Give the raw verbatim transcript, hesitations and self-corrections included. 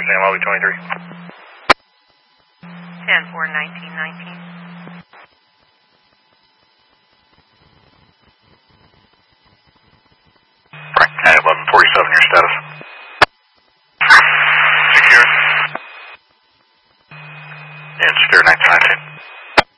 San Lobby twenty-three. ten four nineteen nineteen. Right, at eleven forty-seven, your status. Secure. And secure nineteen nineteen.